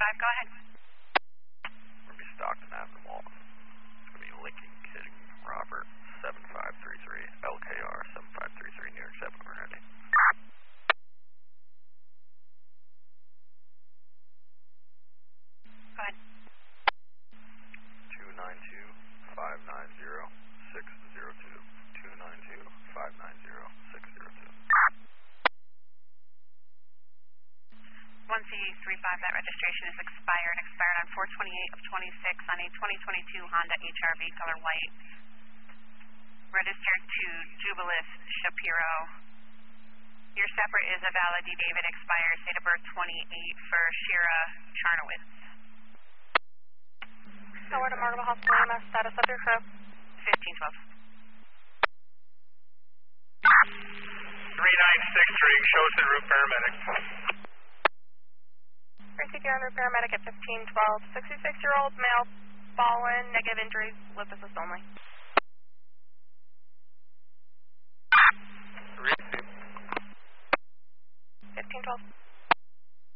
go ahead. We're going to be Stockton Avenue. It's going to be Lincoln King Robert 7533, LKR 7533, New York 7, we're ready. Go ahead. 292-590-602. 292-590-602. 1C35, that registration is expired. Expired on 4/28 of 26 on a 2022 Honda HR-V, color white. Registered to Jubilis Shapiro. Your separate is a valid D-David, expires date of birth 28 for Shira Charnowitz. Tower to Marble Hospital, EMS, status of your crew. 1512. 3963, Chosen Route Paramedic. CPR and route paramedic at 1512. 66-year-old male, fallen, negative injuries, lip assist only.